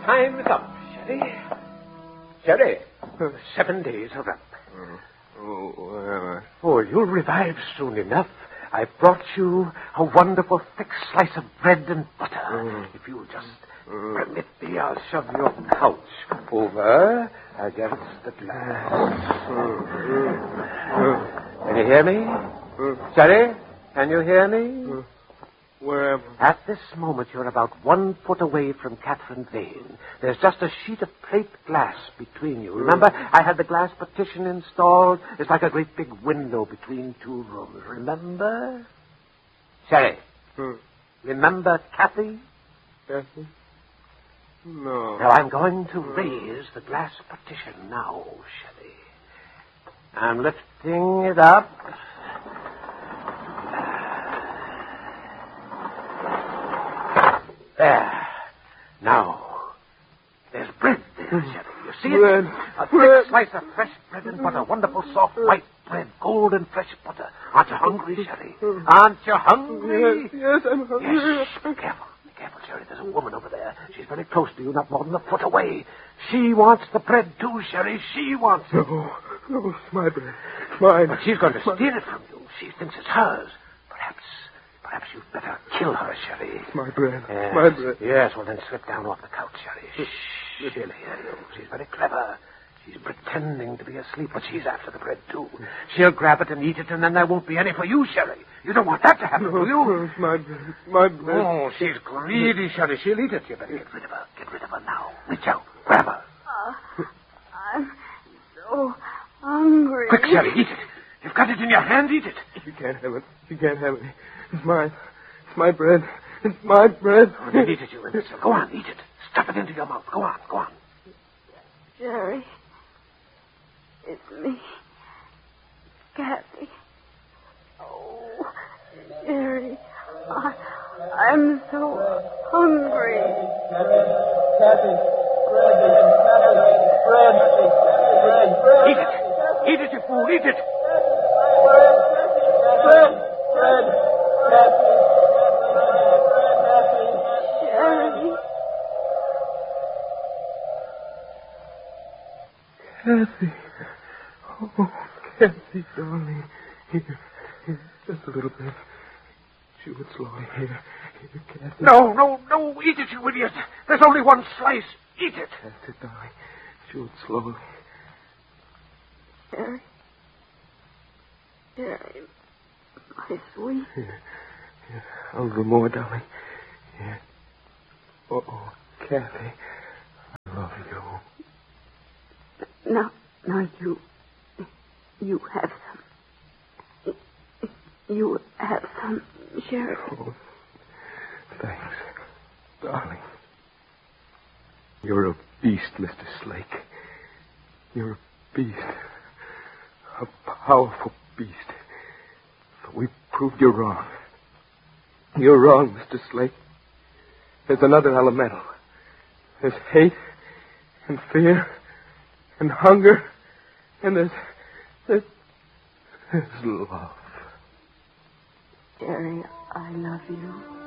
Time's up, Sherry. Sherry, 7 days are up. Oh, you'll revive soon enough. I've brought you a wonderful thick slice of bread and butter. If you'll just permit me, I'll shove your couch over against the glass. Can you hear me? Sherry, can you hear me? Wherever. At this moment, you're about 1 foot away from Catherine Vane. There's just a sheet of plate glass between you. Remember, I had the glass partition installed. It's like a great big window between 2 rooms. Remember? Sherry. Remember Kathy? Kathy? No. Now, I'm going to raise the glass partition now, Sherry. I'm lifting it up. There. Now, there's bread there, Sherry. You see it? Bread. A thick slice of fresh bread and butter. Wonderful soft white bread. Golden fresh butter. Aren't you hungry, Sherry? Aren't you hungry? Yes, I'm hungry. Yes. Be careful. Be careful, Sherry. There's a woman over there. She's very close to you, not more than a foot away. She wants the bread, too, Sherry. She wants it. No, it's my bread. Mine. But she's going to steal it from you. She thinks it's hers. Perhaps you'd better kill her, Sherry. It's my bread. Yes. My bread. Yes, well, then slip down off the couch, Sherry. Shh. She'll hear you. She's very clever. She's pretending to be asleep, but she's after the bread, too. She'll grab it and eat it, and then there won't be any for you, Sherry. You don't want that to happen, do you? No, it's my bread. It's my bread. Oh, she's greedy, Sherry. She'll eat it. You better get rid of her. Get rid of her now. Reach out. Grab her. I'm so hungry. Quick, Sherry. Eat it. You've got it in your hand. Eat it. You can't have it. You can't have it. It's mine. It's my bread. It's my bread. Oh, then eat it, you imbecile. Go on, eat it. Stuff it into your mouth. Go on, go on. Jerry, it's me. Kathy. Oh, Jerry, I'm so hungry. Kathy. Bread. Eat it. Eat it, you fool. Eat it. Bread. Jerry. Kathy. Oh, Kathy, darling. Here. Just a little bit. Chew it slowly. Here, Kathy. No. Eat it, you idiot. There's only one slice. Eat it. That's it, darling. Chew it slowly. Jerry, my sweet. Here. A little more, darling. Here. Oh, Kathy. I love you. Now you have some. You have some, Jerry. Oh, thanks, darling. You're a beast, Mr. Slake. You're a beast. A powerful beast. But we proved you wrong. You're wrong, Mr. Slake. There's another elemental. There's hate and fear and hunger and there's love. Jerry, I love you.